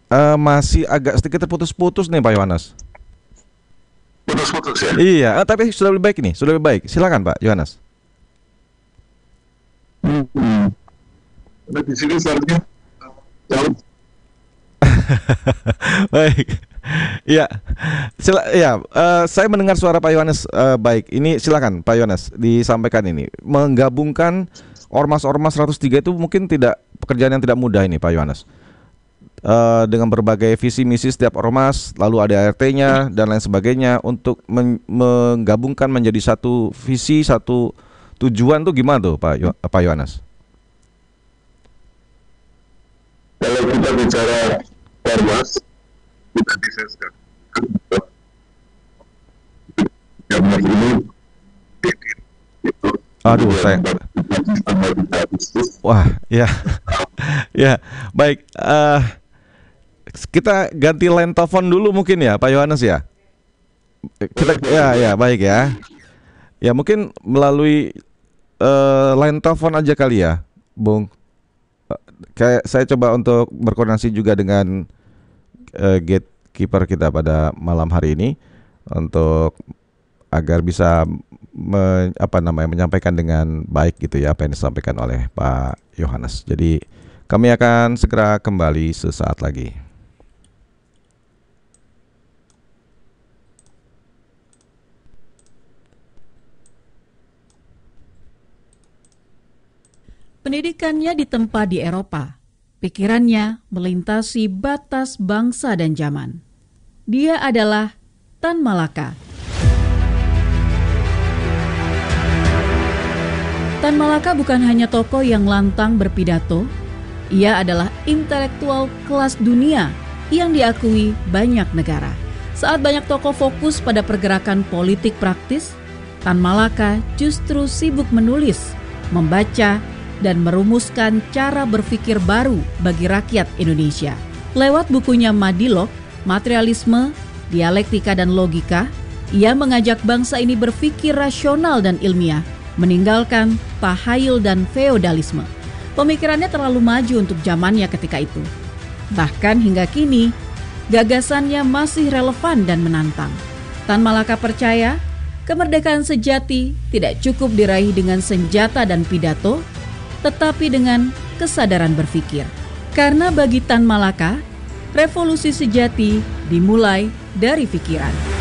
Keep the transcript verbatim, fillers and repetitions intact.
Eh, masih agak sedikit terputus-putus nih Pak Yohanes. Putus-putus ya. Iya, eh, tapi sudah lebih baik ini, sudah lebih baik. Silakan Pak Yohanes. Hmm. Nah, di sini seharusnya jauh. Baik. Iya, sila, ya, eh, saya mendengar suara Pak Yohanes eh, baik. Ini silakan Pak Yohanes disampaikan ini. Menggabungkan ormas-ormas seratus tiga itu mungkin tidak pekerjaan yang tidak mudah ini Pak Yohanes. Eh, dengan berbagai visi misi setiap ormas, lalu ada A R T-nya dan lain sebagainya untuk men- menggabungkan menjadi satu visi, satu tujuan tuh gimana tuh Pak Yo- Pak Yohanes? Kalau kita bicara ormas, kita bisa sekarang yang ini itu Aduh, saya, wah, ya, ya, baik. eh kita ganti line telepon dulu mungkin ya, Pak Yohanes ya. Kita, ya, ya, baik ya. Ya mungkin melalui eh, line telepon aja kali ya, Bung. Eh, Kayak saya coba untuk berkoordinasi juga dengan eh, gatekeeper kita pada malam hari ini untuk agar bisa me- apa namanya menyampaikan dengan baik gitu ya apa yang disampaikan oleh Pak Yohanes. Jadi kami akan segera kembali sesaat lagi. Pendidikannya ditempa di Eropa. Pikirannya melintasi batas bangsa dan zaman. Dia adalah Tan Malaka. Tan Malaka bukan hanya tokoh yang lantang berpidato, ia adalah intelektual kelas dunia yang diakui banyak negara. Saat banyak tokoh fokus pada pergerakan politik praktis, Tan Malaka justru sibuk menulis, membaca, dan merumuskan cara berpikir baru bagi rakyat Indonesia. Lewat bukunya Madilog, Materialisme, Dialektika dan Logika, ia mengajak bangsa ini berpikir rasional dan ilmiah, meninggalkan tahayul dan feodalisme. Pemikirannya terlalu maju untuk zamannya ketika itu. Bahkan hingga kini, gagasannya masih relevan dan menantang. Tan Malaka percaya, kemerdekaan sejati tidak cukup diraih dengan senjata dan pidato, tetapi dengan kesadaran berpikir. Karena bagi Tan Malaka, revolusi sejati dimulai dari pikiran.